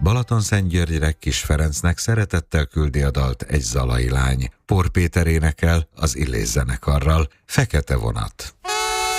Balatonszentgyörgyre Kis Ferencnek szeretettel küldi a dalt egy zalai lány. Por Péter énekel az Illés zenekarral, Fekete vonat.